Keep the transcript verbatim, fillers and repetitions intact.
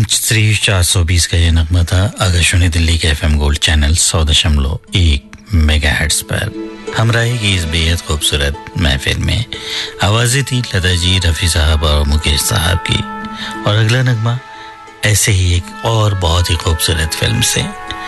श्री चार सौ बीस का ये नगमा था आकाशवाणी दिल्ली के एफएम गोल्ड चैनल सौ दशमलव एक मेगाहर्ट्ज पर। हम रहेगी इस बेहद खूबसूरत महफिल में। आवाज़ें थी लता जी, रफ़ी साहब और मुकेश साहब की। और अगला नगमा ऐसे ही एक और बहुत ही खूबसूरत फिल्म से।